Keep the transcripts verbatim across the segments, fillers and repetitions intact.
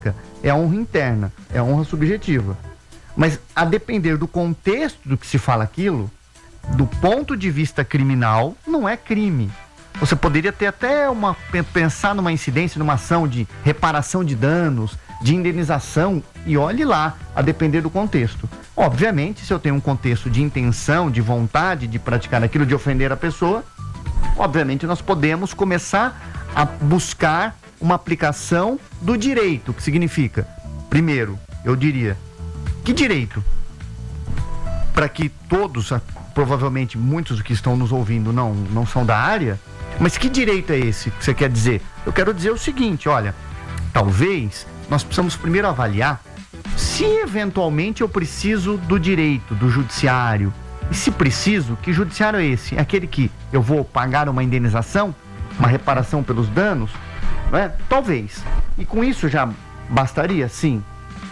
é honra interna, é honra subjetiva. Mas a depender do contexto do que se fala aquilo, do ponto de vista criminal, não é crime. Você poderia ter até uma, pensar numa incidência, numa ação de reparação de danos, de indenização, e olhe lá, a depender do contexto. Obviamente, se eu tenho um contexto de intenção, de vontade de praticar aquilo, de ofender a pessoa, obviamente nós podemos começar a buscar uma aplicação do direito, que significa, primeiro, eu diria, que direito? Para que todos, provavelmente muitos que estão nos ouvindo não, não são da área, mas que direito é esse que você quer dizer? Eu quero dizer o seguinte, olha, talvez nós precisamos primeiro avaliar se eventualmente eu preciso do direito, do judiciário. E se preciso, que judiciário é esse? É aquele que eu vou pagar uma indenização, uma reparação pelos danos? Não é? Talvez. E com isso já bastaria? Sim.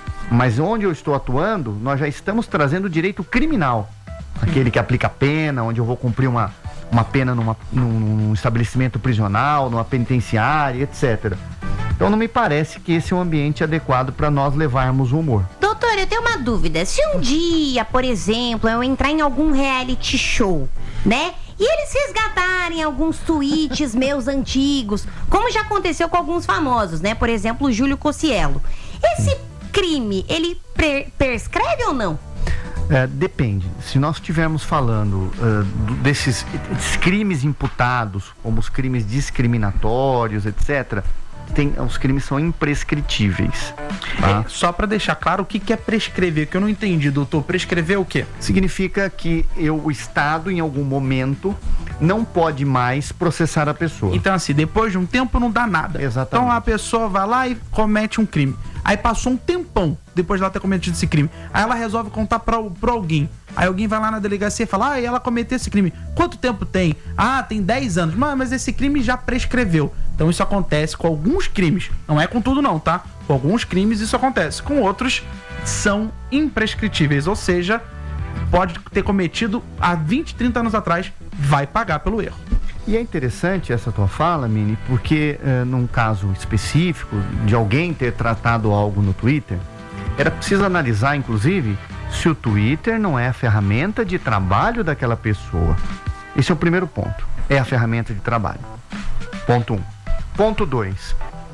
Mas onde eu estou atuando, nós já estamos trazendo o direito criminal. Aquele que aplica a pena, onde eu vou cumprir uma, uma pena numa, num, num estabelecimento prisional, numa penitenciária, etcétera. Então não me parece que esse é um ambiente adequado para nós levarmos o humor. Doutor, eu tenho uma dúvida. Se um dia, por exemplo, eu entrar em algum reality show, né? E eles resgatarem alguns tweets meus antigos, como já aconteceu com alguns famosos, né? Por exemplo, o Júlio Cocielo. Esse crime, ele pre- prescreve ou não? É, depende. Se nós estivermos falando uh, desses, desses crimes imputados, como os crimes discriminatórios, etcétera, tem, os crimes são imprescritíveis. Tá? É, só para deixar claro, o que, que é prescrever? Que eu não entendi, doutor. Prescrever o quê? Significa que eu, o Estado, em algum momento, não pode mais processar a pessoa. Então, assim, depois de um tempo não dá nada. Exatamente. Então a pessoa vai lá e comete um crime. Aí passou um tempão depois de ela ter cometido esse crime. Aí ela resolve contar pra, pra alguém. Aí alguém vai lá na delegacia e fala: ah, e ela cometeu esse crime. Quanto tempo tem? Ah, tem dez anos. Mas, mas esse crime já prescreveu. Então isso acontece com alguns crimes. Não é com tudo não, tá? Com alguns crimes isso acontece. Com outros são imprescritíveis. Ou seja, pode ter cometido há vinte, trinta anos atrás, vai pagar pelo erro. E é interessante essa tua fala, Mini, porque uh, num caso específico de alguém ter tratado algo no Twitter, era preciso analisar, inclusive, se o Twitter não é a ferramenta de trabalho daquela pessoa. Esse é o primeiro ponto. É a ferramenta de trabalho. Ponto um. Ponto dois.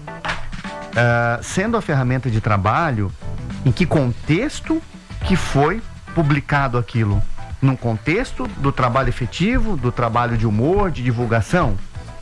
Uh, sendo a ferramenta de trabalho, em que contexto que foi publicado aquilo? Num contexto do trabalho efetivo, do trabalho de humor, de divulgação?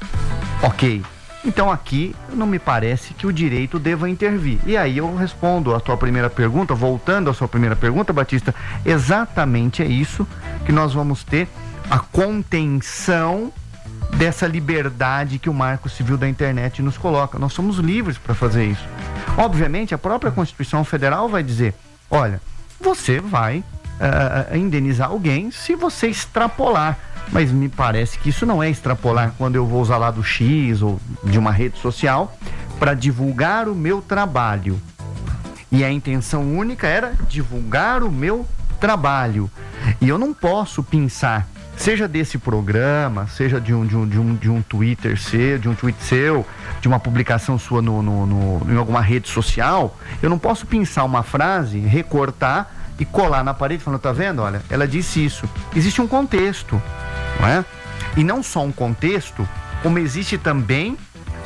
Ok. Então aqui não me parece que o direito deva intervir. E aí eu respondo a tua primeira pergunta, voltando à sua primeira pergunta, Batista, exatamente é isso que nós vamos ter, a contenção dessa liberdade que o Marco Civil da Internet nos coloca. Nós somos livres para fazer isso. Obviamente, a própria Constituição Federal vai dizer, olha, você vai Uh, indenizar alguém se você extrapolar, mas me parece que isso não é extrapolar quando eu vou usar lá do X ou de uma rede social para divulgar o meu trabalho, e a intenção única era divulgar o meu trabalho, e eu não posso pensar, seja desse programa, seja de um, de um, de um, de um Twitter seu, de um tweet seu, de uma publicação sua no, no, no, em alguma rede social, eu não posso pensar uma frase, recortar e colar na parede falando, tá vendo? Olha, ela disse isso. Existe um contexto, não é? E não só um contexto, como existe também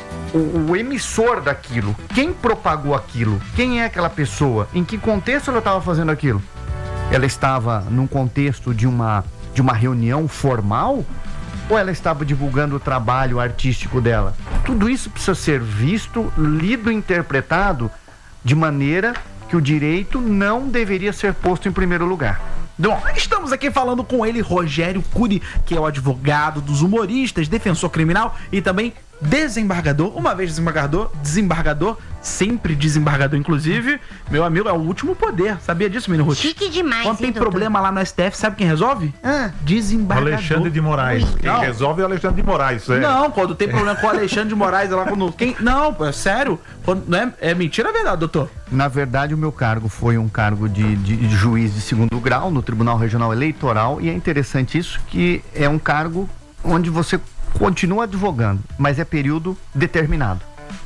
o, o emissor daquilo. Quem propagou aquilo? Quem é aquela pessoa? Em que contexto ela estava fazendo aquilo? Ela estava num contexto de uma, de uma reunião formal? Ou ela estava divulgando o trabalho artístico dela? Tudo isso precisa ser visto, lido, interpretado de maneira que o direito não deveria ser posto em primeiro lugar. Bom, estamos aqui falando com ele, Rogério Cury, que é o advogado dos humoristas, defensor criminal e também desembargador, uma vez desembargador, desembargador, sempre desembargador, inclusive, meu amigo, é o último poder, sabia disso, menino Ruth? Chique demais, Quando tem hein, doutor? problema lá no S T F, sabe quem resolve? Ah, desembargador. Alexandre de Moraes. Quem Não. resolve é o Alexandre de Moraes. É. Não, quando tem problema com o Alexandre de Moraes, é lá quando... Quem... Não, é sério, quando... não é... é mentira, é verdade, doutor? Na verdade, o meu cargo foi um cargo de, de, de juiz de segundo grau no Tribunal Regional Eleitoral, e é interessante isso, que é um cargo onde você continua advogando, mas é período determinado.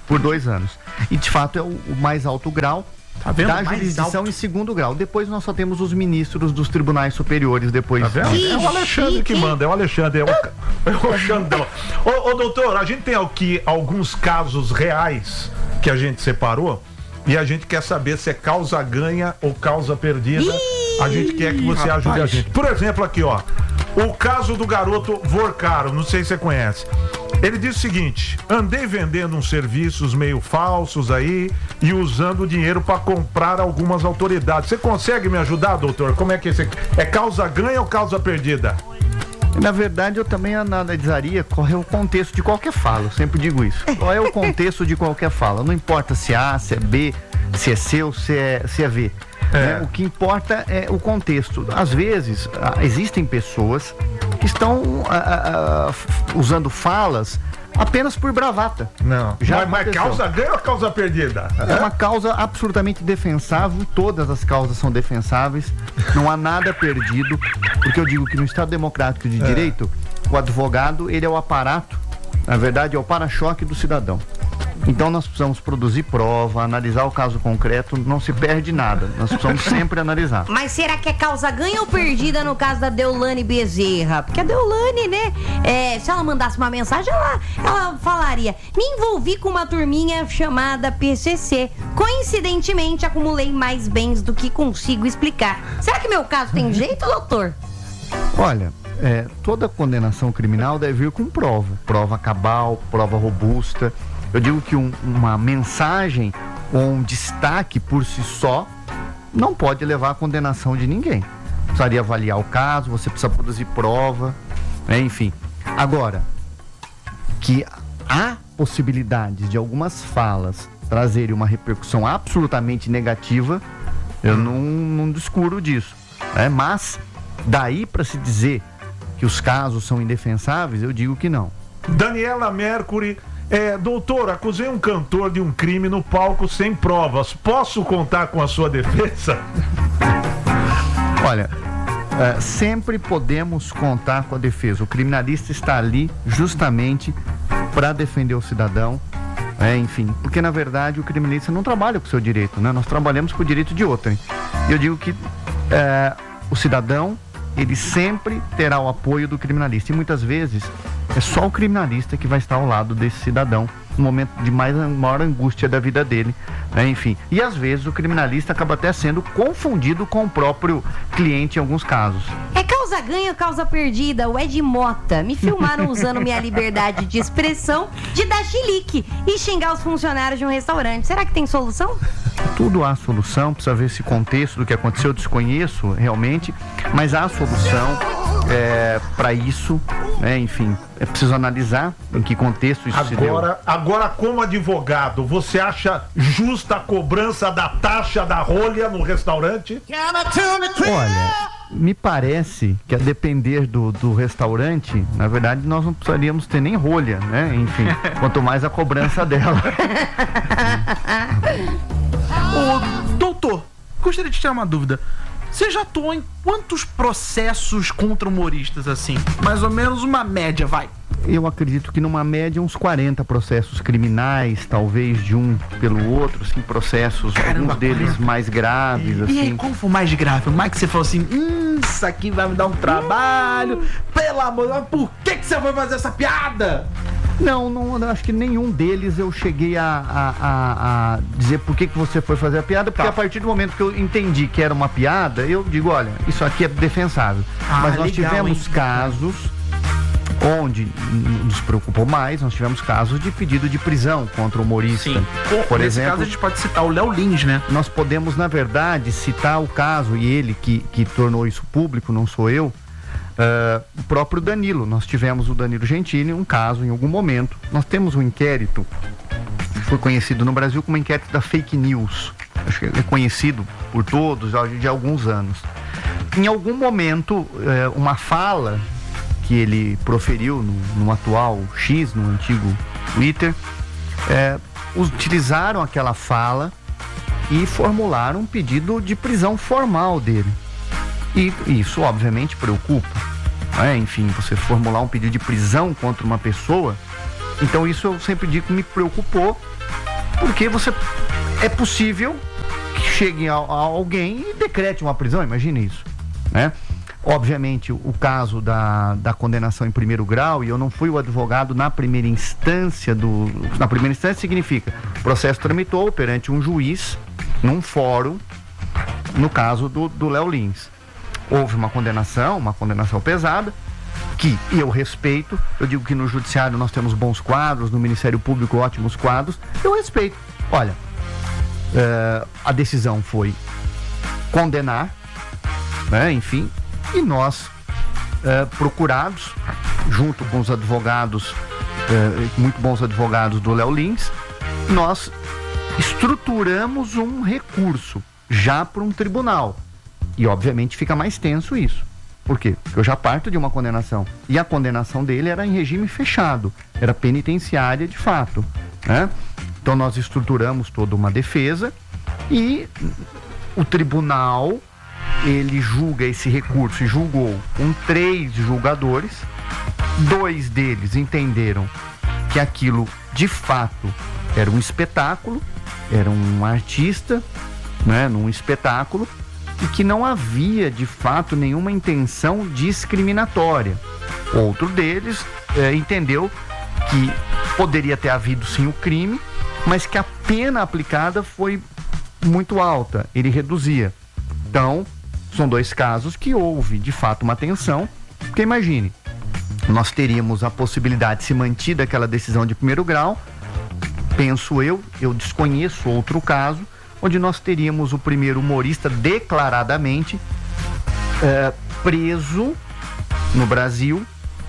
por dois anos. E de fato é o, o mais alto grau. Tá vendo? Da Mais jurisdição alto. em segundo grau. Depois nós só temos os ministros dos tribunais superiores depois. Tá vendo? Que É o Alexandre chique. que manda, é o Alexandre, é o, é o Xandão. Ô, ô, doutor, a gente tem aqui alguns casos reais que a gente separou e a gente quer saber se é causa ganha ou causa perdida. A gente quer que você rapaz. ajude a gente. Por exemplo, aqui, ó, o caso do garoto Vorcaro, não sei se você conhece. Ele diz o seguinte: andei vendendo uns serviços meio falsos aí e usando o dinheiro para comprar algumas autoridades. Você consegue me ajudar, doutor? Como é que é esse... É causa ganha ou causa perdida? Na verdade, eu também analisaria qual é o contexto de qualquer fala. Eu sempre digo isso. Qual é o contexto de qualquer fala? Não importa se é A, se é B, se é C ou se é, se é V. É. Né? O que importa é o contexto. Às vezes, ah, existem pessoas que estão ah, ah, ah, usando falas apenas por bravata. Não. Já mas, mas aconteceu. causa ganha ou causa perdida? É uma causa absolutamente defensável, todas as causas são defensáveis, não há nada perdido, porque eu digo que no Estado Democrático de Direito, o advogado, ele é o aparato, na verdade é o para-choque do cidadão. Então nós precisamos produzir prova, analisar o caso concreto, não se perde nada, nós precisamos sempre analisar. Mas será que é causa ganha ou perdida no caso da Deolane Bezerra? Porque a Deolane, né, é, se ela mandasse uma mensagem, ela, ela falaria: me envolvi com uma turminha chamada P C C. Coincidentemente, acumulei mais bens do que consigo explicar. Será que meu caso tem jeito, doutor? Olha, é, toda condenação criminal deve vir com prova, prova cabal, prova robusta. Eu digo que um, uma mensagem ou um destaque por si só não pode levar à condenação de ninguém. Precisaria avaliar o caso, você precisa produzir prova, né, enfim. Agora, que há possibilidades de algumas falas trazerem uma repercussão absolutamente negativa, eu não, não discuro disso, né? Mas daí para se dizer que os casos são indefensáveis, eu digo que não. Daniela Mercury. É, doutor, acusei um cantor de um crime no palco sem provas. Posso contar com a sua defesa? Olha, é, sempre podemos contar com a defesa. O criminalista está ali justamente para defender o cidadão, é, enfim, porque na verdade o criminalista não trabalha com o seu direito, né? Nós trabalhamos com o direito de outrem. E eu digo que é, o cidadão, ele sempre terá o apoio do criminalista. E muitas vezes é só o criminalista que vai estar ao lado desse cidadão no momento de mais, maior angústia da vida dele, né? Enfim. E às vezes o criminalista acaba até sendo confundido com o próprio cliente em alguns casos. É causa ganha ou causa perdida? O Ed Mota. Me filmaram usando minha liberdade de expressão de dar chilique e xingar os funcionários de um restaurante. Será que tem solução? Tudo há solução, precisa ver esse contexto do que aconteceu, eu desconheço realmente, mas há solução é, para isso, né? Enfim, é preciso analisar em que contexto isso se deu. Agora, agora, como advogado, você acha justa a cobrança da taxa da rolha no restaurante? Olha, me parece que a depender do, do restaurante, na verdade nós não precisaríamos ter nem rolha, né? Enfim, quanto mais a cobrança dela. Ô, doutor, gostaria de tirar uma dúvida. Você já atuou em quantos processos contra humoristas, assim? Mais ou menos uma média, vai. Eu acredito que numa média uns quarenta processos criminais, talvez de um pelo outro, assim, processos, Caramba, alguns deles quarenta. mais graves, E aí, assim. qual foi o mais grave? O mais que você falou assim, hum, isso aqui vai me dar um trabalho, pelo amor de Deus, por que que você foi fazer essa piada? Não, não, eu acho que nenhum deles eu cheguei a, a, a, a dizer por que que você foi fazer a piada, porque Tá. a partir do momento que eu entendi que era uma piada, eu digo, olha, isso aqui é defensável. Ah, Mas nós legal, tivemos hein? casos onde n- nos preocupou mais, nós tivemos casos de pedido de prisão contra o humorista. Por Nesse exemplo, caso a gente pode citar o Léo Lins, né? nós podemos, na verdade, citar o caso, e ele que, que tornou isso público, não sou eu, ah, o próprio Danilo. Nós tivemos o Danilo Gentili, um caso em algum momento. Nós temos um inquérito, foi conhecido no Brasil como inquérito da fake news. Acho que é conhecido por todos já de alguns anos. Em algum momento, eh, uma fala que ele proferiu no, no atual X, no antigo Twitter, eh, utilizaram aquela fala e formularam um pedido de prisão formal dele. E isso, obviamente, preocupa, né? Enfim, você formular um pedido de prisão contra uma pessoa Então isso eu sempre digo que me preocupou, porque você é possível que chegue a, a alguém e decrete uma prisão, imagine isso, né? Obviamente, o caso da, da condenação em primeiro grau, e eu não fui o advogado na primeira instância do... Na primeira instância significa, o processo tramitou perante um juiz, num fórum, no caso do Léo Lins. Houve uma condenação, uma condenação pesada, que eu respeito. Eu digo que no judiciário nós temos bons quadros, no Ministério Público ótimos quadros, eu respeito. Olha, uh, a decisão foi condenar, né, enfim, e nós, uh, procurados, junto com os advogados, uh, muito bons advogados do Léo Lins, nós estruturamos um recurso já para um tribunal. E obviamente fica mais tenso isso. Por quê? Porque eu já parto de uma condenação. E a condenação dele era em regime fechado, era penitenciária de fato, né? Então nós estruturamos toda uma defesa e o tribunal, ele julga esse recurso e julgou com três julgadores. Dois deles entenderam que aquilo de fato era um espetáculo, era um artista, né, num espetáculo, e que não havia de fato nenhuma intenção discriminatória. Outro deles é, entendeu que poderia ter havido sim o crime, mas que a pena aplicada foi muito alta, ele reduzia. Então, são dois casos que houve de fato uma tensão, porque imagine, nós teríamos a possibilidade, se mantida aquela decisão de primeiro grau, penso eu, eu desconheço outro caso, onde nós teríamos o primeiro humorista declaradamente é, preso no Brasil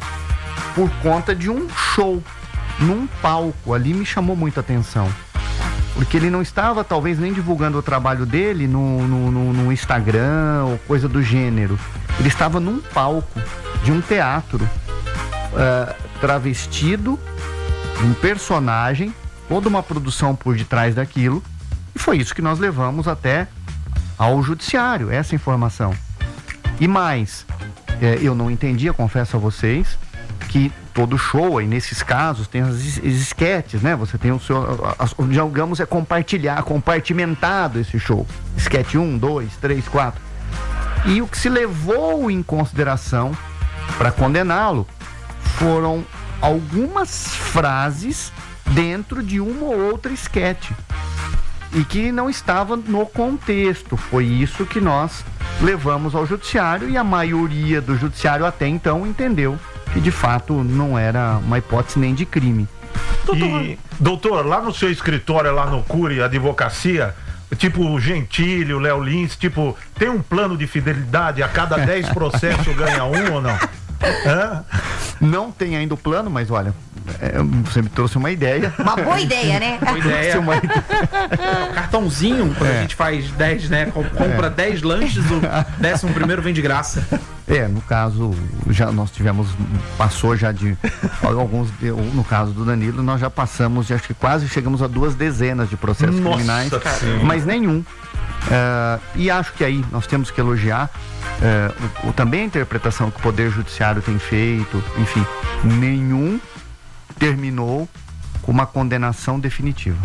por conta de um show num palco. Ali me chamou muita atenção, porque ele não estava talvez nem divulgando o trabalho dele no, no, no, no Instagram ou coisa do gênero. Ele estava num palco de um teatro, é, travestido, um personagem, toda uma produção por detrás daquilo. E foi isso que nós levamos até ao judiciário, essa informação. E mais, é, eu não entendia, confesso a vocês, que todo show, aí nesses casos, tem as, as esquetes, né? Você tem o seu, as, digamos, é compartilhar, compartimentado esse show. Esquete um, dois, três, quatro. E o que se levou em consideração para condená-lo foram algumas frases dentro de uma ou outra esquete, e que não estava no contexto. Foi isso que nós levamos ao judiciário, e a maioria do judiciário até então entendeu que de fato não era uma hipótese nem de crime. E, doutor, lá no seu escritório, lá no Cury Advocacia, tipo o Gentili, o Léo Lins, tipo, tem um plano de fidelidade, a cada dez processos ganha um ou não? Hã? Não tem ainda o plano, mas olha, é, você me trouxe uma ideia. Uma boa ideia, né? Boa ideia. Uma ideia. O cartãozinho, quando é. a gente faz dez, né? Compra dez é. lanches, o décimo primeiro vem de graça. É, no caso, já nós tivemos, passou já de alguns, no caso do Danilo, nós já passamos, acho que quase chegamos a duas dezenas de processos Nossa, criminais, caramba. mas nenhum. Uh, e acho que aí nós temos que elogiar uh, o, o, também a interpretação que o Poder Judiciário tem feito, enfim, nenhum terminou com uma condenação definitiva.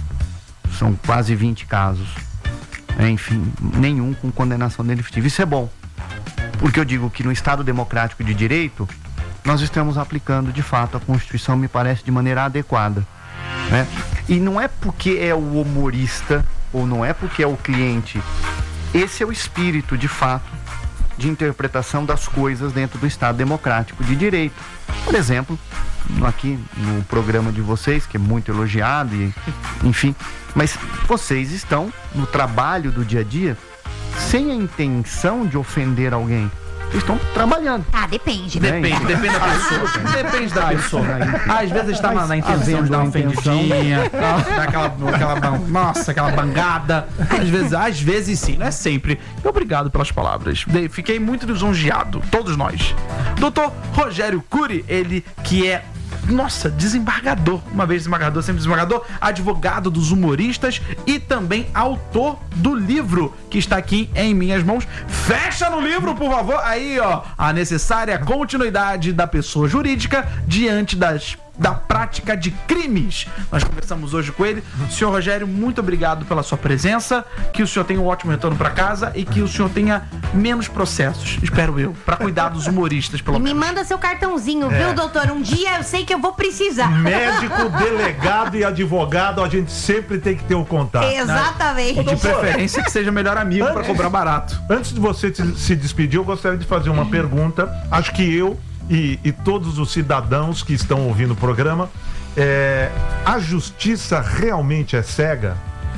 São quase vinte casos, enfim, nenhum com condenação definitiva. Isso é bom, porque eu digo que no Estado Democrático de Direito nós estamos aplicando de fato a Constituição, me parece, de maneira adequada, né? E não é porque é o humorista ou não é porque é o cliente. Esse é o espírito, de fato, de interpretação das coisas dentro do Estado Democrático de Direito. Por exemplo, aqui no programa de vocês, que é muito elogiado, e, enfim, mas vocês estão no trabalho do dia a dia sem a intenção de ofender alguém. Vocês estão trabalhando. Ah, depende. Depende, né? depende da pessoa. Depende da pessoa. Às vezes está na, na intenção de dar uma ofendidinha, dar aquela, aquela, nossa, aquela bangada. Às vezes, às vezes sim, não é sempre. E obrigado pelas palavras. Fiquei muito lisonjeado, todos nós. doutor Rogério Cury, ele que é, nossa, desembargador, uma vez desembargador, sempre desembargador, advogado dos humoristas e também autor do livro que está aqui em minhas mãos. Fecha no livro, por favor. Aí, ó, a necessária continuidade da pessoa jurídica diante das da prática de crimes. Nós conversamos hoje com ele. Senhor Rogério, muito obrigado pela sua presença, que o senhor tenha um ótimo retorno para casa e que o senhor tenha menos processos, espero eu, para cuidar dos humoristas, pelo E menos. me manda seu cartãozinho, É. viu, doutor? Um dia eu sei que eu vou precisar. Médico, delegado e advogado, a gente sempre tem que ter o contato. Exatamente. De preferência que seja melhor amigo para cobrar barato. Antes de você te- se despedir, eu gostaria de fazer uma pergunta. Acho que eu e, e todos os cidadãos que estão ouvindo o programa, é, a justiça realmente é cega?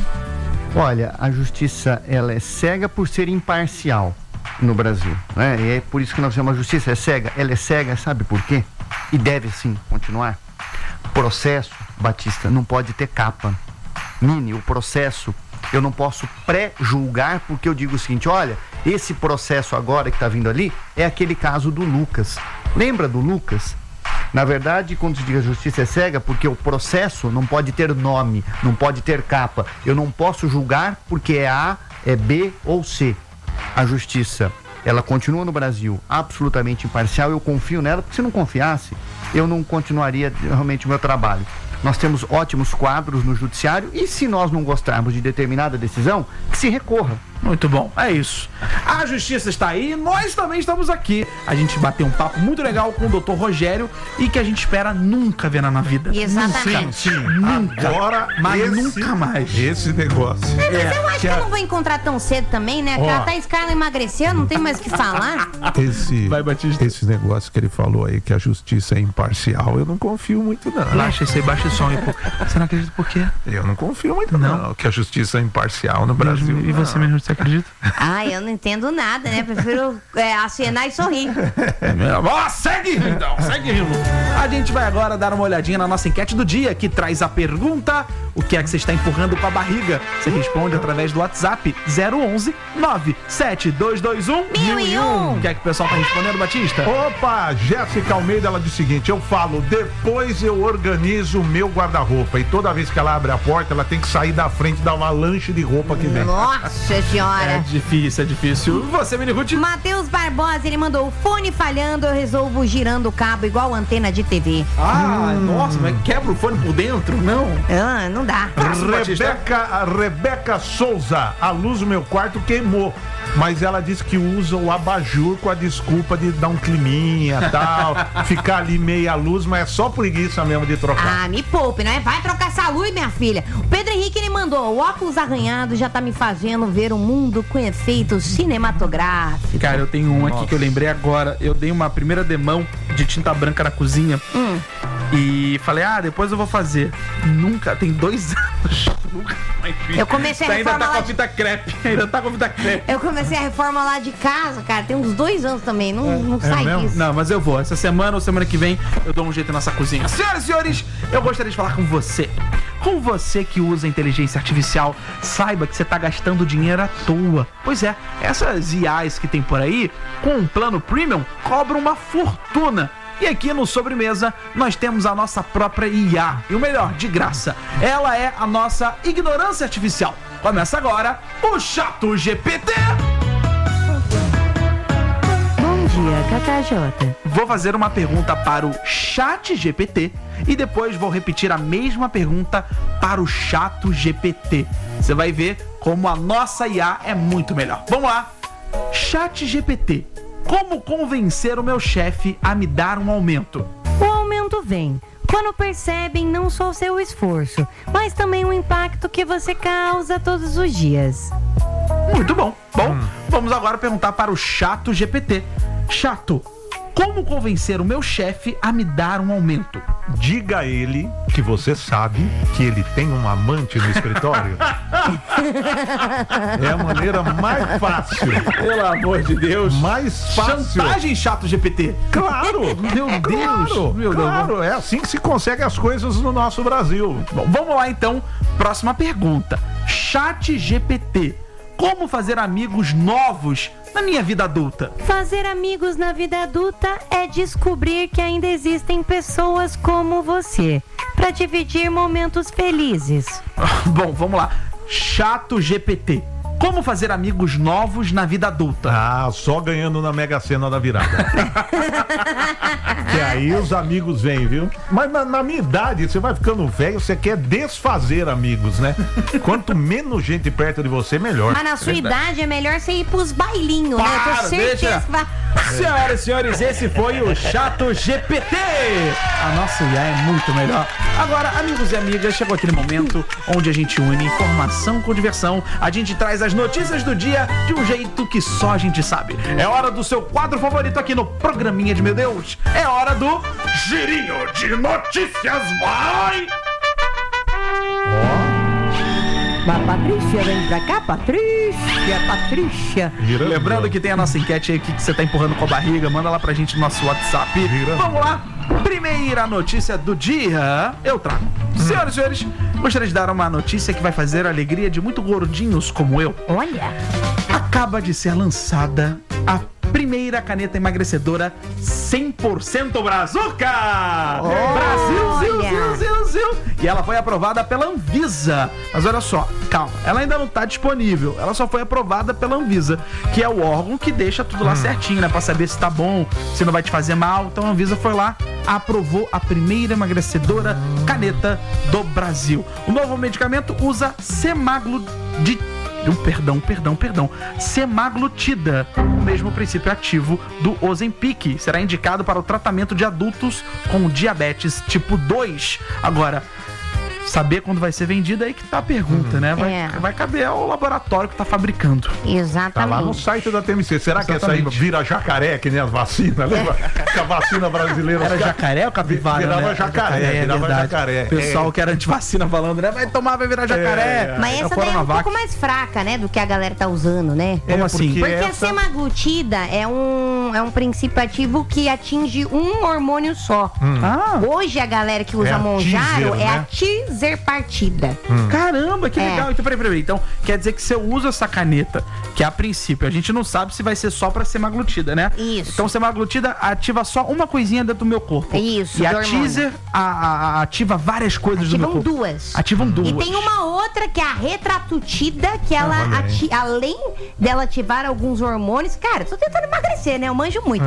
Olha, a justiça ela é cega por ser imparcial no Brasil, né? E é por isso que nós chamamos a justiça é cega. Ela é cega, sabe por quê? E deve sim continuar. Processo, Batista, não pode ter capa. Mini, o processo eu não posso pré-julgar porque eu digo o seguinte, olha, esse processo agora que está vindo ali é aquele caso do Lucas. Lembra do Lucas? Na verdade, quando se diz a justiça é cega, porque o processo não pode ter nome, não pode ter capa. Eu não posso julgar porque é A, é B ou C. A justiça, ela continua no Brasil absolutamente imparcial. Eu confio nela, porque se não confiasse, eu não continuaria realmente o meu trabalho. Nós temos ótimos quadros no judiciário e se nós não gostarmos de determinada decisão, que se recorra. Muito bom, é isso. A justiça está aí, nós também estamos aqui. A gente bateu um papo muito legal com o doutor Rogério e que a gente espera nunca ver na vida. Exatamente. Nunca. Agora, Mas esse- nunca mais. Esse negócio. Mas eu acho que que a- eu não vou encontrar tão cedo também, né? Porque Ó. até a Scarla emagreceu, não tem mais o que falar. Esse, Vai, Batista. esse negócio que ele falou aí, que a justiça é imparcial, eu não confio muito, não. Baixa esse aí, baixa esse som aí, pô. Você não acredita por quê? Eu não confio muito, não, Não? que a justiça é imparcial no Brasil. E você mesmo, você acredita? Ai, eu não entendo nada, né? Prefiro é, acenar e sorrir. Ó, segue então, segue rindo. A gente vai agora dar uma olhadinha na nossa enquete do dia, que traz a pergunta: o que é que você está empurrando com a barriga? Você responde através do WhatsApp zero onze nove sete dois dois um Mil e um. O que é que o pessoal tá respondendo, Batista? Opa, Jéssica Almeida, ela diz o seguinte, eu falo, depois eu organizo o meu guarda-roupa e toda vez que ela abre a porta, ela tem que sair da frente da avalanche de roupa que vem. Nossa É senhora. difícil, é difícil. Você, Mini Ruth? Matheus Barbosa, ele mandou o fone falhando, eu resolvo girando o cabo igual antena de T V. Ah, nossa, mas quebra o fone por dentro? Não. Ah, não dá. Rebeca, a Rebeca Souza, a luz do meu quarto queimou. Mas ela disse que usa o abajur com a desculpa de dar um climinha e tal, ficar ali meia luz, mas é só preguiça mesmo de trocar. Ah, me poupe, né? Vai trocar essa luz, minha filha. O Pedro Henrique, ele mandou, o óculos arranhado já tá me fazendo ver o mundo com efeitos cinematográficos. Cara, eu tenho um aqui que eu lembrei agora. Eu dei uma primeira demão de tinta branca na cozinha. Hum. E falei, ah, depois eu vou fazer. Nunca, tem dois anos. Nunca mais fiz. Eu comecei a Ainda tá reforma com lá a de- fita crepe. Ainda tá com a fita crepe. Eu comecei a reforma lá de casa, cara, tem uns dois anos também, não, não sai mesmo? disso. Não, mas eu vou. Essa semana ou semana que vem eu dou um jeito nessa cozinha. Senhoras e senhores, eu gostaria de falar com você. Com você que usa inteligência artificial, saiba que você tá gastando dinheiro à toa. Pois é, essas I As que tem por aí, com um plano premium, cobram uma fortuna. E aqui no Sobremesa, nós temos a nossa própria I A. E o melhor, de graça. Ela é a nossa ignorância artificial. Começa agora o Chato G P T. Bom dia, Cacá Jota. Vou fazer uma pergunta para o Chat G P T e depois vou repetir a mesma pergunta para o Chato G P T. Você vai ver como a nossa I A é muito melhor. Vamos lá. Chat G P T. Como convencer o meu chefe a me dar um aumento? O aumento vem quando percebem não só o seu esforço, mas também o impacto que você causa todos os dias. Muito bom. Bom, vamos agora perguntar para o Chato G P T. Chato, como convencer o meu chefe a me dar um aumento? Diga a ele que você sabe que ele tem um amante no escritório. É a maneira mais fácil. Pelo amor de Deus. Mais fácil. Chantagem, Chato G P T. Claro! Meu Deus, Claro, meu Deus. claro, é assim que se consegue as coisas no nosso Brasil. Bom, vamos lá então. Próxima pergunta. Chat G P T. Como fazer amigos novos na minha vida adulta? Fazer amigos na vida adulta é descobrir que ainda existem pessoas como você, para dividir momentos felizes. Bom, vamos lá. Chato G P T. Como fazer amigos novos na vida adulta? Ah, só ganhando na Mega Sena da virada. Que aí os amigos vêm, viu? Mas na, na minha idade, você vai ficando velho, você quer desfazer amigos, né? Quanto menos gente perto de você, melhor. Mas na sua Verdade. idade é melhor você ir pros bailinhos, né? Eu Para, tenho certeza deixa. que vai... Senhoras e senhores, esse foi o Chato G P T. A nossa I A é muito melhor. Agora, amigos e amigas, chegou aquele momento onde a gente une informação com diversão. A gente traz as notícias do dia de um jeito que só a gente sabe. É hora do seu quadro favorito aqui no Programinha de Meu Deus. É hora do Girinho de Notícias. Vai! Mas Patrícia, vem pra cá, Patrícia, Patrícia. Girando. Lembrando que tem a nossa enquete aí que você tá empurrando com a barriga, manda lá pra gente no nosso WhatsApp. Girando. Vamos lá. Primeira notícia do dia, eu trago. Senhoras e senhores, gostaria de dar uma notícia que vai fazer a alegria de muito gordinhos como eu. Olha, Acaba de ser lançada a primeira caneta emagrecedora cem por cento Brazuca! Brasil, zil, zil, zil, zil. E ela foi aprovada pela Anvisa. Mas olha só, calma, ela ainda não tá disponível. Ela só foi aprovada pela Anvisa, que é o órgão que deixa tudo lá certinho, né? Pra saber se tá bom, se não vai te fazer mal. Então a Anvisa foi lá, aprovou a primeira emagrecedora caneta do Brasil. O novo medicamento usa semaglutida. Um, perdão, perdão, perdão. Semaglutida, o mesmo princípio ativo do Ozempic. Será indicado para o tratamento de adultos com diabetes tipo dois. Agora, saber quando vai ser vendida aí que tá a pergunta, né? Vai, É. vai caber ao laboratório que tá fabricando. Tá lá no exatamente. site da T M C. Será que essa aí Exatamente. vira jacaré, que nem as vacinas? Lembra? Que a vacina brasileira... Era os caras- jacaré ou capivara? Virava né? jacaré, é virava verdade. jacaré. O pessoal É. que era antivacina falando, né? Vai tomar, vai virar jacaré. É. Mas É o essa daí é um Coronavac. pouco mais fraca, né, do que a galera tá usando, né? Como assim? Porque a essa- semaglutida é um, é um princípio ativo que atinge um hormônio só. Ah, Hoje a galera que usa É a Monjaro Tizer, é a né? Tizerpartida. caramba, que É. legal. Então, peraí, peraí. Então, quer dizer que se eu uso essa caneta, que a princípio a gente não sabe se vai ser só pra semaglutida, né? Isso. Então, semaglutida ativa só uma coisinha dentro do meu corpo. Isso, E a do hormônio. teaser a- a- a- ativa várias coisas do meu Ativam corpo. duas. Ativam duas. E tem uma outra que é a retratutida, que ela, olha aí. ati- além dela ativar alguns hormônios, cara, tô tentando emagrecer, né? Eu manjo muito.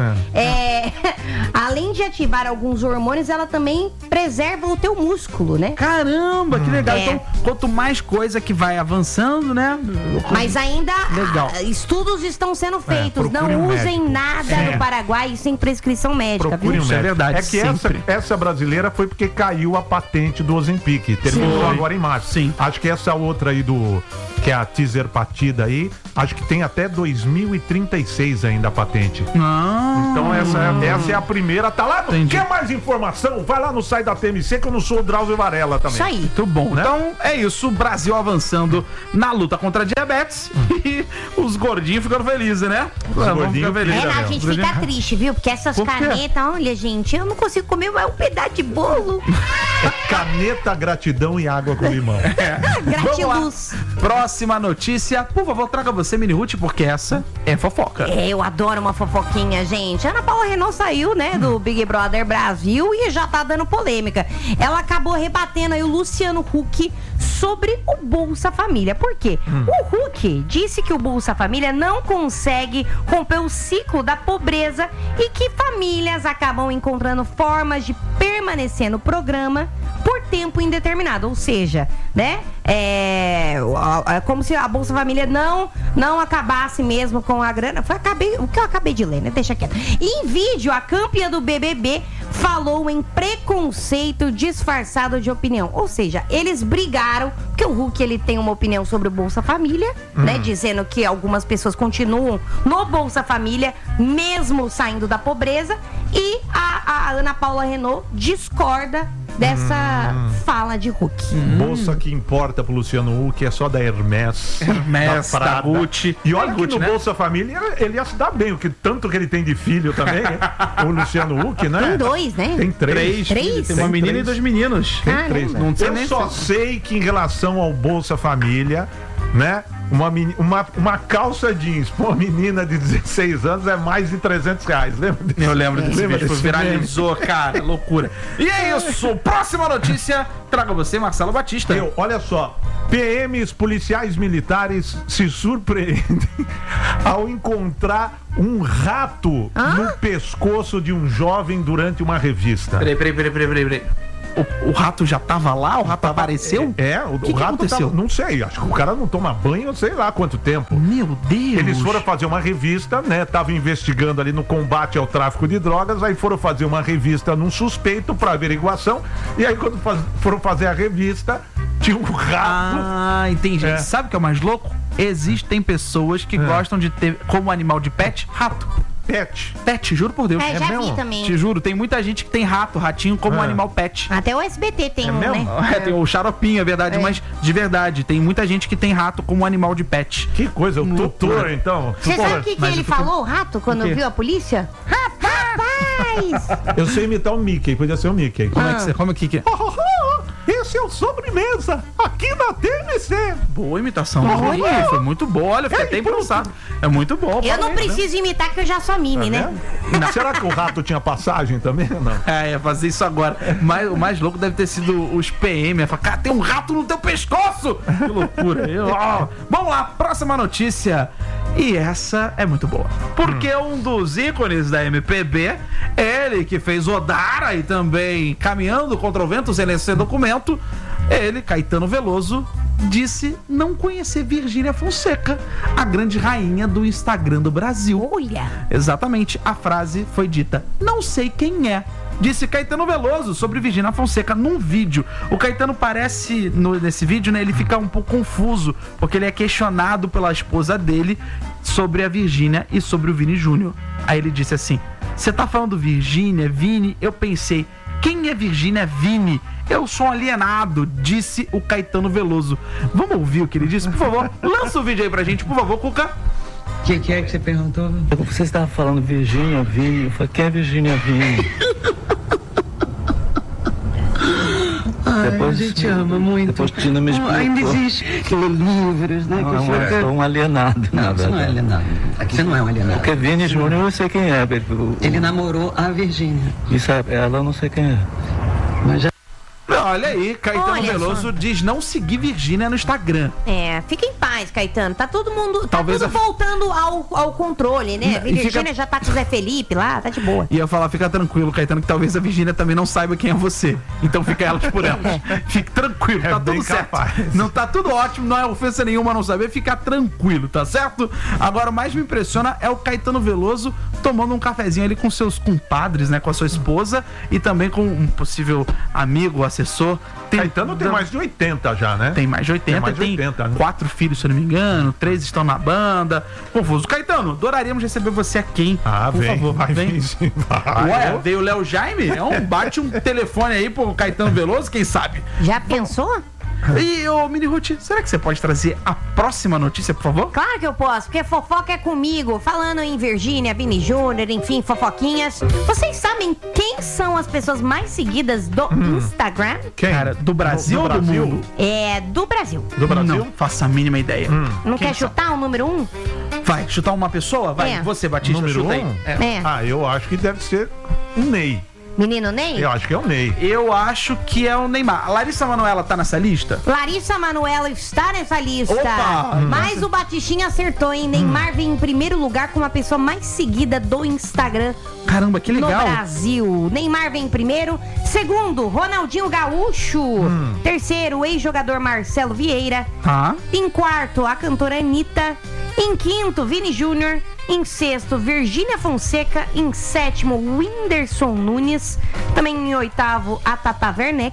É, além de ativar alguns hormônios, ela também preserva o teu músculo, né? Caramba, que legal. É. Então, quanto mais coisa que vai avançando, né? Mas ainda Legal. ah, estudos estão sendo feitos. procure Não um usem médico. nada É. no Paraguai sem prescrição médica, Procure viu? um Isso é médico. verdade, É que essa, sempre. essa brasileira foi porque caiu a patente do Ozempic. Terminou Sim. agora em março. Sim. Acho que essa outra aí do... Que é a Tizerpatida aí, acho que tem até dois mil e trinta e seis ainda a patente. Ah, Então essa é, essa é a primeira. Tá lá. No, Entendi. quer mais informação? Vai lá no site da T M C que eu não sou o Drauzio Varela também. Isso aí. muito bom. Né? Então, é isso. O Brasil avançando na luta contra a diabetes e os gordinhos ficando felizes, né? Vamos gordinhos ficar felizes. É, Isabel. a gente fica triste, viu? Porque essas Por quê? canetas, olha, gente, eu não consigo comer mais um pedaço de bolo. Caneta, gratidão e água com limão. Gratiluz. Vamos lá. Próxima notícia. Por favor, traga você, Mini Ruth, porque essa é fofoca. É, eu adoro uma fofoquinha, gente. A Ana Paula Renault saiu, né, do Big Brother Brasil e já tá dando polêmica. Ela acabou rebatendo aí o Luciano Huck sobre o Bolsa Família. Por quê? O Huck disse que o Bolsa Família não consegue romper o ciclo da pobreza e que famílias acabam encontrando formas de permanecer no programa por tempo indeterminado. Ou seja, né, é, é como se a Bolsa Família não, não acabasse mesmo com a grana. Foi, acabei, o que eu acabei de ler, né? Deixa quieto. Em vídeo, a campeã do B B B falou em preconceito disfarçado de opinião. Ou seja, eles brigaram, porque o Huck ele tem uma opinião sobre o Bolsa Família, né? Dizendo que algumas pessoas continuam no Bolsa Família, mesmo saindo da pobreza. E a, a Ana Paula Renault discorda dessa fala de Huck. Bolsa que importa pro Luciano Huck é só da Hermès. Hermès, da Prada. Gucci. E olha Da que Gucci, no né? Bolsa Família ele ia se dar bem, o que tanto que ele tem de filho também, né? O Luciano Huck, né? Tem dois, né? Tem três. Três. Três? Tem uma Tem menina três. e dois meninos. Tem Caramba. três, né? Não sei Eu nem só se- sei que em relação ao Bolsa Família, né? Uma, meni- uma, uma calça jeans pra uma menina de dezesseis anos é mais de trezentos reais, lembra disso? Eu lembro desse Lembra vídeo, desse viralizou, cara, loucura. E é isso, próxima notícia, traga você, Marcelo Batista. Eu, olha só, P Ms, policiais militares, se surpreendem ao encontrar um rato Hã? no pescoço de um jovem durante uma revista. Peraí, peraí, peraí, peraí, peraí. peraí. O, o rato já tava lá? O rato apareceu? É, o, que o que rato aconteceu? tava, não sei, acho que o cara não toma banho, sei lá quanto tempo. Meu Deus. Eles foram fazer uma revista, né? Estavam investigando ali no combate ao tráfico de drogas, aí foram fazer uma revista num suspeito para averiguação, e aí quando faz- foram fazer a revista, tinha um rato. Ah, entendi. É. Sabe o que é o mais louco? Existem pessoas que É. gostam de ter como animal de pet, rato. Pet. Pet, juro por Deus. É, já mesmo? vi também. Te juro, tem muita gente que tem rato, ratinho como um É. animal pet. Até o S B T tem É um, mesmo? né? É, tem o xaropinho, é verdade, É. mas de verdade, tem muita gente que tem rato como animal de pet. Que coisa, o Loucura. tutor, então. Você Tutor. sabe o que, que mas ele eu fico- falou, o rato, quando O quê? viu a polícia? Rapaz! Eu sei imitar o Mickey, podia ser o Mickey. Como é Ah. que você. Como é que. que- Esse é o Sobremesa, aqui na T M C. Boa imitação. Olha. Olha, foi muito boa. Olha, fiquei Ei, até pronto. imprensado. É muito bom. Eu não parabéns, né? preciso imitar que eu já sou mime, né? Não. Será que o rato tinha passagem também ou não? É, ia fazer isso agora. Mas o mais louco deve ter sido os P M. Falar, cara, tem um rato no teu pescoço! Que loucura. Eu, ó. Vamos lá, próxima notícia. E essa é muito boa. Porque um dos ícones da M P B, ele que fez Odara e também Caminhando contra o Vento sem ler seu documento, ele, Caetano Veloso, disse não conhecer Virgínia Fonseca, a grande rainha do Instagram do Brasil. Olha! Exatamente, a frase foi dita: não sei quem é. Disse Caetano Veloso sobre Virgínia Fonseca num vídeo. O Caetano parece, no, nesse vídeo, né, ele fica um pouco confuso, porque ele é questionado pela esposa dele sobre a Virgínia e sobre o Vini Júnior. Aí ele disse assim: você tá falando Virgínia, Vini? Eu pensei, quem é Virgínia Vini? Eu sou um alienado, disse o Caetano Veloso. Vamos ouvir o que ele disse? Por favor, lança o vídeo aí pra gente, por favor, Cuca. O que, que é que você perguntou? Você estava falando Virgínia Vini. Eu falei, quem é Virgínia Vini? Ai, Depois- a gente ama muito. depois Tina me Oh, explicou. ainda existe que lê livros, né? Não, que é um, fica- é um alienado. Não, na você não é verdade. alienado. Você não é um alienado. Porque Vini Júnior eu sei quem é. o- Ele namorou a Virgínia. Isso é, ela eu não sei quem é. Mas já Olha aí, Caetano Olha Veloso só. diz não seguir Virgínia no Instagram. É, fica em paz, Caetano. Tá todo mundo. Tá Talvez tudo a- voltando ao, ao controle, né? A E fica- Virgínia já tá com o Zé Felipe lá, tá de boa. Ia falar, fica tranquilo, Caetano, que talvez a Virgínia também não saiba quem é você. Então fica elas por elas. Fique tranquilo, É tá bem tudo certo. capaz. Não tá tudo ótimo, não é ofensa nenhuma não saber, fica tranquilo, tá certo? Agora, o mais me impressiona é o Caetano Veloso tomando um cafezinho ali com seus compadres, né? Com a sua esposa e também com um possível amigo, assessor. Caetano tem mais de oitenta já, né? Tem mais de oitenta, Tem mais de tem oitenta, né? quatro filhos, se eu não me engano, três estão na banda. Confuso. Caetano, adoraríamos receber você aqui. Ah, por vem, favor, vai vem. vir sim, vai. Ué, veio o Léo Jaime? É um, bate um telefone aí pro Caetano Veloso, quem sabe? Já pensou? E, ô Mini Ruth, será que você pode trazer a próxima notícia, por favor? Claro que eu posso, porque fofoca é comigo. Falando em Virgínia, Vini Júnior, enfim, fofoquinhas. Vocês sabem quem são as pessoas mais seguidas do Instagram? Quem? Cara, do Brasil Do ou do Brasil? mundo? É do Brasil. Do Brasil? Não faço a mínima ideia. Não Quem quer são? chutar o número um? Vai, chutar uma pessoa? Vai, É. você, Batista, Número chuta aí. um? É. É. Ah, eu acho que deve ser o Ney. Menino Ney? Eu acho que é o Ney. Eu acho que é o Neymar. A Larissa Manoela tá nessa lista? Larissa Manoela está nessa lista. Opa! Mas o Batistinha acertou, hein? Neymar vem em primeiro lugar como a pessoa mais seguida do Instagram Caramba, que legal. no Brasil. Neymar vem em primeiro. Segundo, Ronaldinho Gaúcho. Terceiro, o ex-jogador Marcelo Vieira. Tá. Em quarto, a cantora Anitta. Em quinto, Vini Júnior. Em sexto, Virgínia Fonseca. Em sétimo, Whindersson Nunes. Também em oitavo, a Tata Werneck.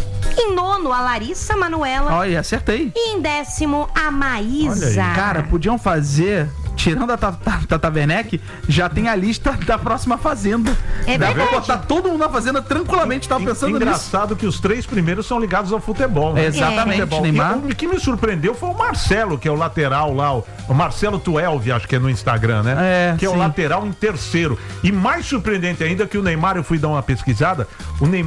Em nono, a Larissa Manoela. Olha, acertei. E em décimo, a Maísa. Olha aí. Cara, podiam fazer, tirando a Tata Tata Werneck, já tem a lista da próxima Fazenda. É Dá pra verdade. botar todo mundo na Fazenda tranquilamente, tava pensando nisso. Engraçado que os três primeiros são ligados ao futebol, né? Exatamente, Futebol. Neymar. E o que me surpreendeu foi o Marcelo, que é o lateral lá, o o Marcelo doze, acho que é no Instagram, né? É, que é sim. o lateral em terceiro. E mais surpreendente ainda que o Neymar, eu fui dar uma pesquisada, o Neymar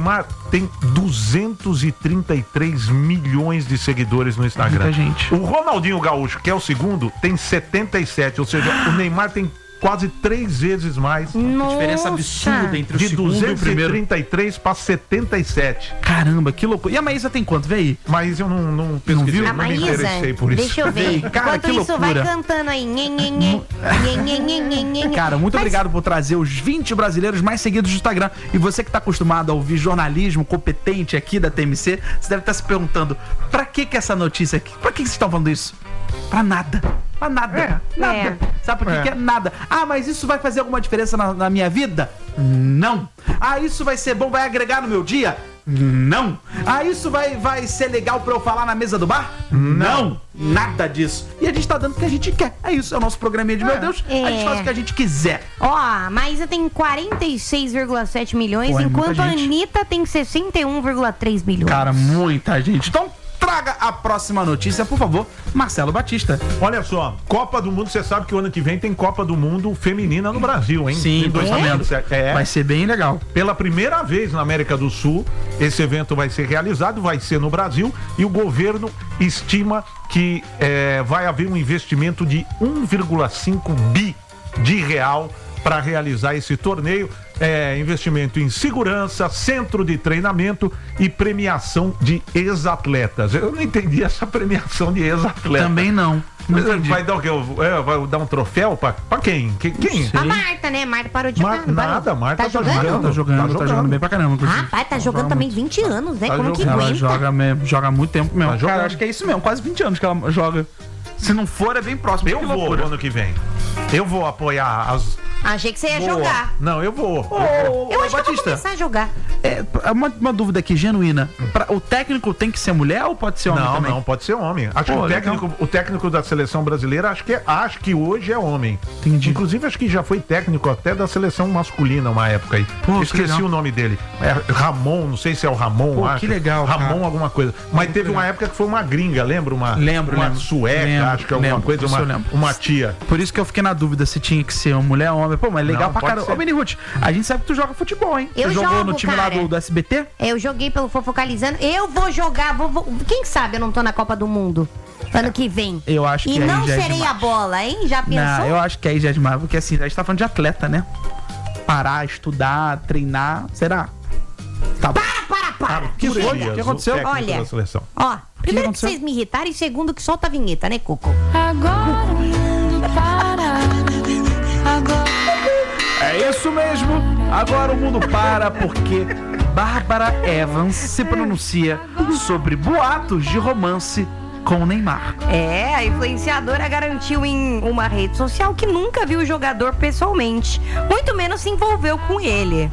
tem duzentos e trinta e três milhões de seguidores no Instagram. Muita gente. O Ronaldinho Gaúcho, que é o segundo, tem setenta e sete, ou seja, o Neymar tem quase três vezes mais. Nossa. Diferença absurda entre o De segundo e o duzentos e primeiro. trinta e três para setenta e sete. Caramba, que loucura. E a Maísa tem quanto? Vê aí. Mas eu não, não pesquisei, viu? não, A me Maísa, interessei por isso. deixa eu ver. Cara, Enquanto que isso, vai loucura. cantando aí. Nhe, nhe, nhe. Nhe, nhe, nhe, nhe, nhe. Cara, muito Mas- obrigado por trazer os vinte brasileiros mais seguidos do Instagram. E você que tá acostumado a ouvir jornalismo competente aqui da T M C, você deve estar se perguntando, pra que que essa notícia aqui? Pra que que vocês estão falando isso? Pra nada. Pra nada. É. Nada. É. Sabe por que É. que é nada? Ah, mas isso vai fazer alguma diferença na, na minha vida? Não. Ah, isso vai ser bom, vai agregar no meu dia? Não. Ah, isso vai, vai ser legal pra eu falar na mesa do bar? Não. Nada disso. E a gente tá dando o que a gente quer. É isso, é o nosso programinha de meu Deus. A gente É. faz o que a gente quiser. Ó, a Maísa tem quarenta e seis vírgula sete milhões, Pô, é muita enquanto a gente. Anitta tem sessenta e um vírgula três milhões. Cara, muita gente. Então, traga a próxima notícia, por favor, Marcelo Batista. Olha só, Copa do Mundo, você sabe que o ano que vem tem Copa do Mundo feminina no Brasil, hein? Sim, Em tô dois mil e vinte e sete. É. Vai ser bem legal. Pela primeira vez na América do Sul, esse evento vai ser realizado, vai ser no Brasil, e o governo estima que eh, vai haver um investimento de um vírgula cinco bi de real para realizar esse torneio. É, investimento em segurança, centro de treinamento e premiação de ex-atletas. Eu não entendi essa premiação de ex-atleta. Também não. Não entendi. Vai dar o quê? É, vai dar um troféu pra, pra quem? Que- Quem? A Marta, né? Marta parou de Mar- jogar. não parou? nada, Marta tá tá jogando? jogando. Tá jogando, tá Tá jogando, jogando. bem pra caramba, inclusive. Rapaz, tá jogando também vinte anos, né? Tá Como que jogando. Ela aguenta? joga, mesmo, joga há muito tempo mesmo. Tá jogando. Cara, acho que é isso mesmo, quase vinte anos que ela joga. Se não for, é bem próximo. Eu Que vou loucura. no ano que vem. Eu vou apoiar as. Achei que você ia Boa. jogar. Não, eu vou. Ô, Eu ô, acho que eu vou Batista, começar a jogar. é é uma, uma dúvida aqui, genuína. Pra- o técnico tem que ser mulher ou pode ser homem Não, também? não, pode ser homem. Acho Pô, que o legal. técnico, o técnico da seleção brasileira, acho que, é- acho que hoje é homem. Entendi. Inclusive, acho que já foi técnico até da seleção masculina uma época aí. Pô, que Esqueci legal. o nome dele. É Ramon, não sei se é o Ramon. Pô, acho. que legal, Ramon cara. alguma coisa. Mas teve uma época que foi uma gringa, lembra? Uma, Lembro, uma lembro. sueca, Lembro, acho que alguma lembro, coisa, isso eu uma, lembro. uma tia. Por isso que eu fiquei na dúvida se tinha que ser uma mulher ou homem. Pô, mas legal Não, pra pode caramba. ser. Ô, Mini Ruth, a gente sabe que tu joga futebol, hein? Eu tu jogou jogo, no time lá cara. do, do S B T? Eu joguei pelo Fofocalizando. Eu vou jogar. Vou, vou- Quem sabe eu não tô na Copa do Mundo ano que vem. Eu acho E que aí não já é serei demais. a bola, hein? Já pensou? Não, eu acho que aí já é demais, porque assim, a gente tá falando de atleta, né? Parar, estudar, treinar, será? Tá bom. Para, para. Que foi? Dias, O que aconteceu? técnico Olha. da seleção. Ó, primeiro que aconteceu? vocês me irritaram e segundo que solta a vinheta, né, Coco? Agora o mundo para. Agora. É isso mesmo. Agora o mundo para porque Bárbara Evans se pronuncia sobre boatos de romance com Neymar. É, a influenciadora garantiu em uma rede social que nunca viu o jogador pessoalmente, muito menos se envolveu com ele.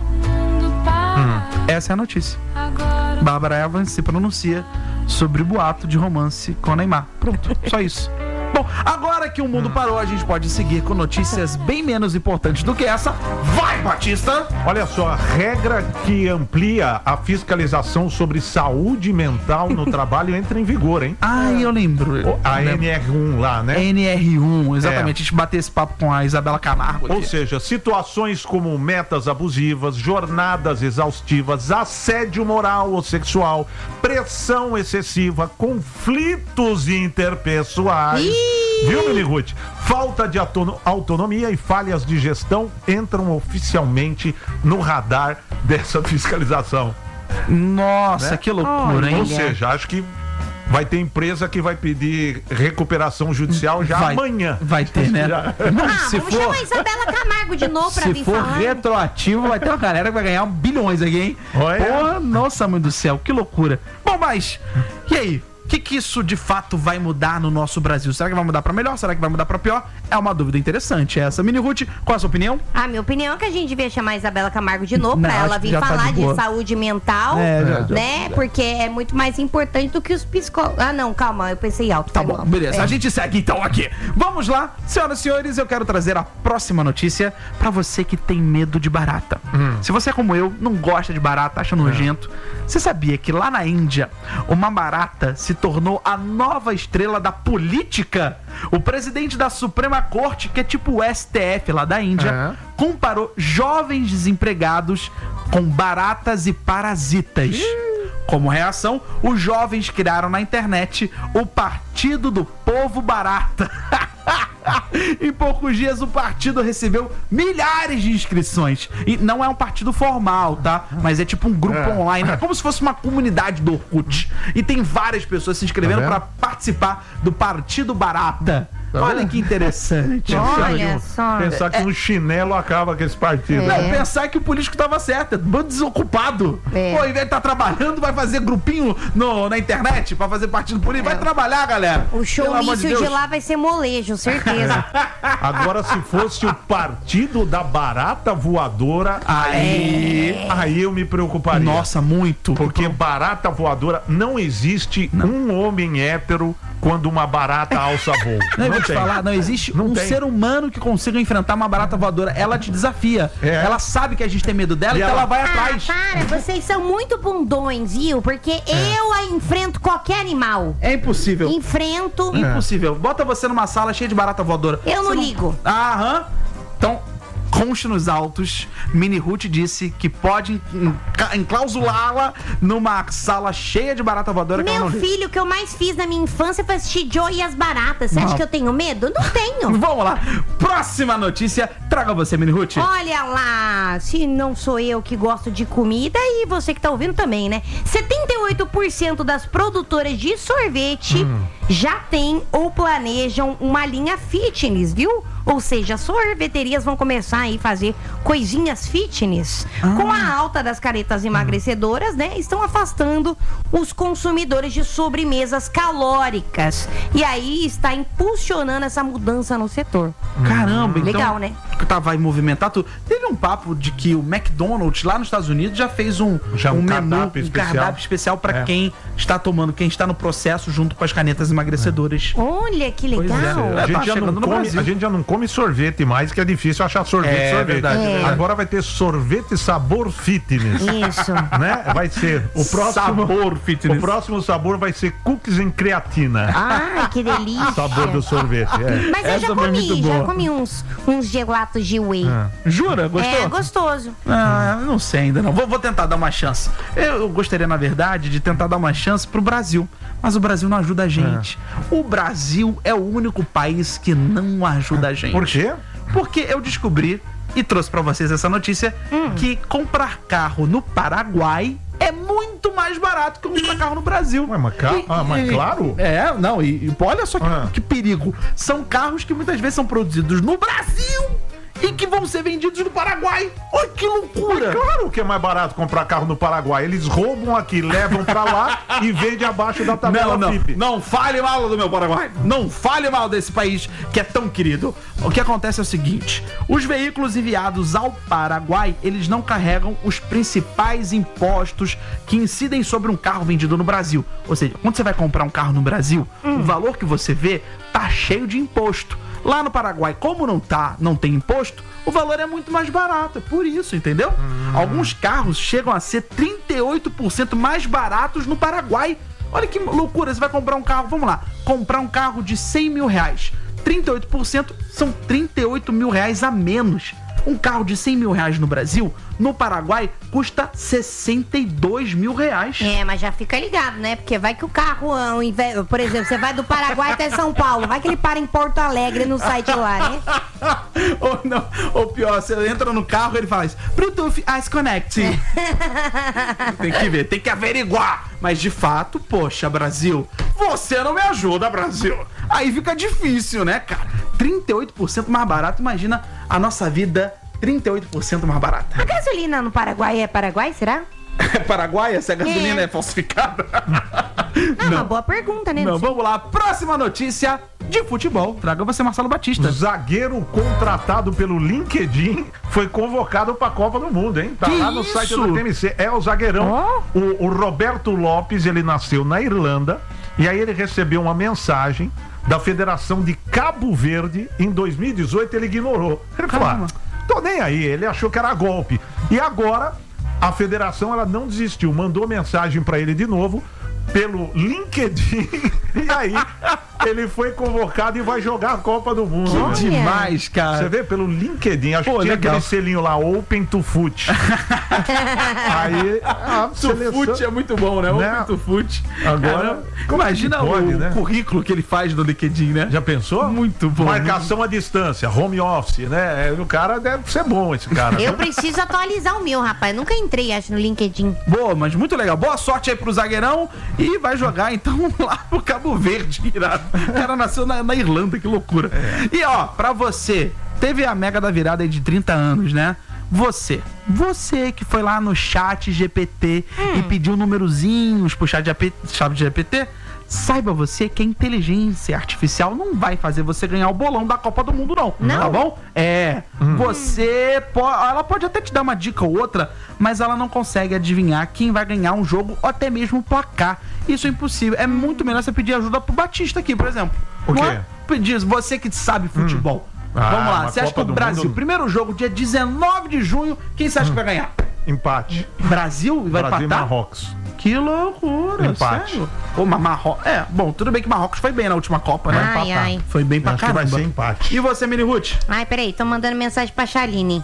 Essa é a notícia. Bárbara Evans se pronuncia sobre boato de romance com Neymar. Pronto, só isso. Bom, agora que o mundo parou, a gente pode seguir com notícias bem menos importantes do que essa. Vai, Batista! Olha só, a regra que amplia a fiscalização sobre saúde mental no trabalho entra em vigor, hein? Ah, eu lembro. A Lembro. N R um lá, né? N R um, exatamente. É. A gente bateu esse papo com a Isabela Camargo Ou aqui. seja, situações como metas abusivas, jornadas exaustivas, assédio moral ou sexual, pressão excessiva, conflitos interpessoais. Viu, Mini Ruth? Falta de autono- autonomia e falhas de gestão entram oficialmente no radar dessa fiscalização. Nossa, Né? que loucura, hein? Ou seja, acho que vai ter empresa que vai pedir recuperação judicial já vai, amanhã. Vai ter, né? Já. Não, Ah, se vamos for, chamar a Isabela Camargo de novo pra se vir for falar. retroativo, vai ter uma galera que vai ganhar bilhões aqui, hein? Olha. Porra, nossa, mãe do céu, que loucura. Bom, mas, e aí? O que, que isso de fato vai mudar no nosso Brasil? Será que vai mudar pra melhor? Será que vai mudar pra pior? É uma dúvida interessante essa. Mini Ruth, qual a sua opinião? A minha opinião é que a gente devia chamar a Isabela Camargo de novo Não, pra acho ela que vir já tá falar de de, boa. saúde mental, É, já- já- né? Porque é muito mais importante do que os psicólogos. Ah, não, calma, eu pensei alto. Tá foi bom, mal. beleza. É. A gente segue então aqui. Vamos lá, senhoras e senhores, eu quero trazer a próxima notícia pra você que tem medo de barata. Se você é como eu, não gosta de barata, acha nojento, você sabia que lá na Índia, uma barata se tornou a nova estrela da política? O presidente da Suprema Corte, que é tipo o S T F lá da Índia, comparou jovens desempregados com baratas e parasitas. Como reação, os jovens criaram na internet o Partido do Povo Barata. Em poucos dias o partido recebeu milhares de inscrições. E não é um partido formal, tá? Mas é tipo um grupo É. online. É como se fosse uma comunidade do Orkut. E tem várias pessoas se inscrevendo Tá pra vendo? participar do Partido Barata. Olha vendo? que interessante. Olha só. Pensar que um chinelo acaba com esse partido. É. Não, pensar que o político tava certo, é bando desocupado. É. Pô, ao invés de estar trabalhando, vai fazer grupinho no, na internet pra fazer partido político. Vai trabalhar, galera. O Pelo amor showmício de, Deus. lá vai ser molejo, certeza. Agora, se fosse o partido da barata voadora, Aí. aí eu me preocuparia. Nossa, muito. Porque barata voadora, não existe um homem hétero quando uma barata alça voo. Não, eu vou te tem. falar, não existe Não um tem. ser humano que consiga enfrentar uma barata voadora. Ela te desafia. É. Ela sabe que a gente tem medo dela, E então ela- ela vai Ah, atrás. para, vocês são muito bundões, viu? Porque É. eu a enfrento qualquer animal. É impossível. Enfrento. Impossível. Bota você numa sala cheia de barata voadora. Eu não Você ligo. Aham. Então, conste nos autos, Mini Ruth disse que pode enca- enclausulá-la numa sala cheia de barata voadora que ela Meu não liga. filho, o que eu mais fiz na minha infância foi assistir Joe e as baratas. Você acha Não. que eu tenho medo? Não tenho. Vamos lá. Próxima notícia. Traga você, Mini Ruth. Olha lá, se não sou eu que gosto de comida e você que tá ouvindo também, né? setenta e oito por cento das produtoras de sorvete Hum. já têm ou planejam uma linha fitness, viu? Ou seja, sorveterias vão começar aí a fazer coisinhas fitness. Ah. Com a alta das caretas emagrecedoras, né? Estão afastando os consumidores de sobremesas calóricas. E aí está impulsionando essa mudança no setor. Caramba, então. Legal, né? Tá, vai movimentar tudo. Teve um papo de que o McDonald's lá nos Estados Unidos já fez um, Já um menu, cardápio um especial. cardápio especial pra É. quem está tomando, quem está no processo junto com as canetas emagrecedoras. Olha que Pois é. legal. A É, gente, tá já chegando não no come, Brasil. a gente já não come sorvete mais, que é difícil achar sorvete. É, sorvete. verdade, é verdade. Agora vai ter sorvete sabor fitness. Isso. Né? Vai ser o próximo Sabor fitness. O próximo sabor vai ser cookies em creatina. Ai, que delícia. Sabor do sorvete. É. Mas eu Essa já foi muito comi, já boa. comi uns, uns gelatos de whey. Jura? Gostou? É gostoso. Ah, eu não sei ainda não. Vou, vou tentar dar uma chance. Eu gostaria, na verdade, de tentar dar uma chance pro Brasil. Mas o Brasil não ajuda a gente. O Brasil é o único país que não ajuda a gente. Por quê? Porque eu descobri e trouxe pra vocês essa notícia que comprar carro no Paraguai é muito mais barato que comprar carro no Brasil. Ué, mas ca- E- ah, mas e- claro. É, não, e, e olha só que, Ah. que perigo. São carros que muitas vezes são produzidos no Brasil e que vão ser vendidos no Paraguai. Olha que loucura! Claro que é mais barato comprar carro no Paraguai. Eles roubam aqui, levam pra lá e vendem abaixo da tabela Não, não, F I P. não fale mal do meu Paraguai. Não fale mal desse país que é tão querido. O que acontece é o seguinte: os veículos enviados ao Paraguai, eles não carregam os principais impostos que incidem sobre um carro vendido no Brasil. Ou seja, quando você vai comprar um carro no Brasil, o valor que você vê tá cheio de imposto. Lá no Paraguai, como não tá, não tem imposto, o valor é muito mais barato. É por isso, entendeu? Alguns carros chegam a ser trinta e oito por cento mais baratos no Paraguai. Olha que loucura, você vai comprar um carro, vamos lá, comprar um carro de cem mil reais. trinta e oito por cento são trinta e oito mil reais a menos. Um carro de cem mil reais no Brasil, no Paraguai, custa sessenta e dois mil reais. É, mas já fica ligado, né? Porque vai que o carro, ao invés- por exemplo, você vai do Paraguai até São Paulo, vai que ele para em Porto Alegre no site lá, né? Ou não, ou pior, você entra no carro e ele fala isso, Bluetooth Ice Connect. Tem que ver, tem que averiguar. Mas de fato, poxa, Brasil, você não me ajuda, Brasil. Aí fica difícil, né, cara? trinta e oito por cento mais barato, imagina a nossa vida trinta e oito por cento mais barata. A gasolina no Paraguai é Paraguai, será? É Paraguai? Essa gasolina É. é, falsificada? Não, uma boa pergunta, né? Não, vamos lá. Próxima notícia de futebol. Traga você, Marcelo Batista. Zagueiro contratado pelo LinkedIn foi convocado para a Copa do Mundo, hein? Tá Que lá no isso? site do T M C. É o zagueirão. O, o Roberto Lopes, ele nasceu na Irlanda e aí ele recebeu uma mensagem da Federação de Cabo Verde. Em dois mil e dezoito ele ignorou. Ele falou: Caramba. ah, tô nem aí. Ele achou que era golpe. E agora a federação ela não desistiu, mandou mensagem para ele de novo, pelo LinkedIn e aí ele foi convocado e vai jogar a Copa do Mundo. Que né? demais, cara. Você vê pelo LinkedIn, acho Pô, que tinha legal. aquele selinho lá, Open to Foot. Aí a seleção... Tufute é muito bom, né? Né? O Tufute. Agora, como imagina que pode, o né? currículo que ele faz no LinkedIn, né? Já pensou? Muito bom. Marcação à distância, home office, né? O cara deve ser bom, esse cara. Eu preciso atualizar o meu, rapaz. Nunca entrei, acho, no LinkedIn. Boa, mas muito legal. Boa sorte aí pro zagueirão e vai jogar então lá pro Cabo Verde, irado. O cara nasceu na, na Irlanda, que loucura. É. E ó, pra você, teve a mega da virada aí de trinta anos, né? Você, você que foi lá no chat G P T Hum. e pediu numerozinhos pro chat G P T, saiba você que a inteligência artificial não vai fazer você ganhar o bolão da Copa do Mundo, não. Não? Tá bom? É. Você pode. Ela pode até te dar uma dica ou outra, mas ela não consegue adivinhar quem vai ganhar um jogo ou até mesmo o placar. Isso é impossível. É muito melhor você pedir ajuda pro Batista aqui, por exemplo. O Não quê? é? Pedir, você que sabe futebol. Ah, Vamos lá, uma você acha Copa que o do Brasil, Mundo- primeiro jogo, dia dezenove de junho, quem você acha que vai ganhar? Empate. Brasil? Vai Brasil e empatar? Marrocos. Que loucura, Empate. sério? Ô, mas Marrocos... É, bom, tudo bem que Marrocos foi bem na última Copa, né? Ai, Empatar. ai. Foi bem pra Acho que vai caramba. ser empate. E você, Mini Ruth? Ai, peraí, tô mandando mensagem pra Chaline.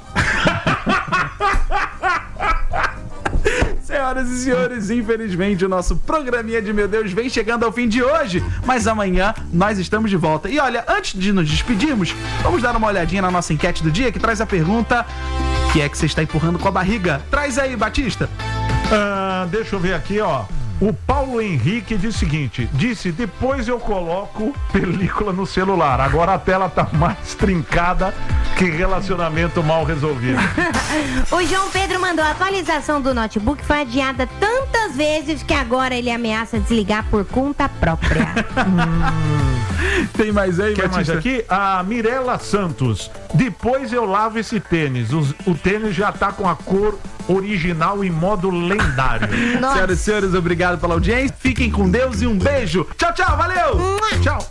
Senhoras e senhores, infelizmente o nosso programinha de Meu Deus vem chegando ao fim de hoje, mas amanhã nós estamos de volta. E olha, antes de nos despedirmos, vamos dar uma olhadinha na nossa enquete do dia que traz a pergunta: o que é que você está empurrando com a barriga? Traz aí, Batista. Ah, deixa eu ver aqui, ó. O Paulo Henrique diz o seguinte: disse, depois eu coloco película no celular. Agora a tela tá mais trincada que relacionamento mal resolvido. O João Pedro mandou a atualização do notebook, foi adiada tantas vezes que agora ele ameaça desligar por conta própria. Tem mais aí, Quer mais Batista? aqui? A Mirela Santos. Depois eu lavo esse tênis. O, o tênis já tá com a cor original em modo lendário. Nossa. Senhoras e senhores, obrigado pela audiência. Fiquem com Deus e um beijo. Tchau, tchau, valeu! Mua. Tchau.